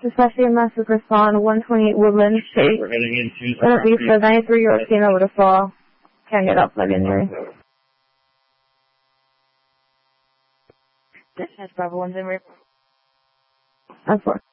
especially in Massacre Spawn, 128 Woodland. We're heading into... Gonna be for 93 York, came over to fall. Can't get up legendary. That's Bravo 1 Zimmer. That's 4.